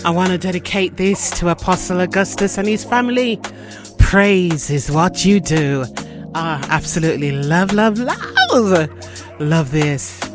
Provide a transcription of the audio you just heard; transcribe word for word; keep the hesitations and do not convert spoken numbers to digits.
I want to dedicate this to Apostle Augustus and his family. Praise is what you do. Ah, absolutely love, love, love. Love this.